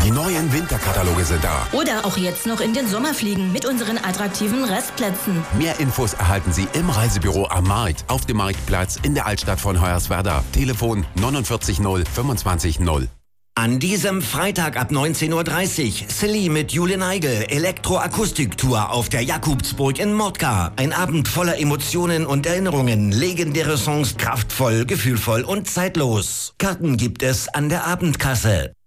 Die neuen Winterkataloge sind da. Oder auch jetzt noch in den Sommer fliegen mit unseren attraktiven Restplätzen. Mehr Infos erhalten Sie im Reisebüro am Markt, auf dem Marktplatz in der Altstadt von Hoyerswerda. Telefon 49 0 25 0. An diesem Freitag ab 19:30 Uhr Silly mit Jule Neigel, Elektroakustiktour auf der Jakobsburg in Mordka. Ein Abend voller Emotionen und Erinnerungen, legendäre Songs, kraftvoll, gefühlvoll und zeitlos. Karten gibt es an der Abendkasse.